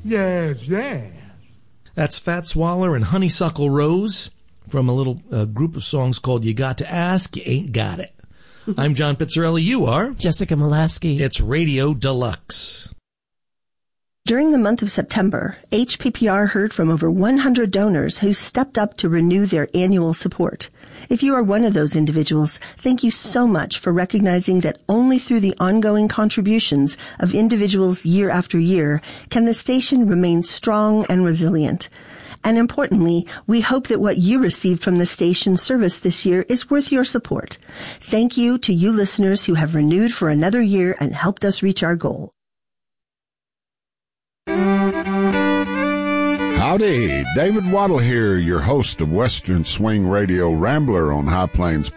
Yes, yes. That's Fats Waller and Honeysuckle Rose from a little group of songs called You Got to Ask, You Ain't Got It. I'm John Pizzarelli. You are? Jessica Molaski. It's Radio Deluxe. During the month of September, HPPR heard from over 100 donors who stepped up to renew their annual support. If you are one of those individuals, thank you so much for recognizing that only through the ongoing contributions of individuals year after year can the station remain strong and resilient. And importantly, we hope that what you received from the station service this year is worth your support. Thank you to you listeners who have renewed for another year and helped us reach our goal. Howdy, David Waddle here, your host of Western Swing Radio Rambler on High Plains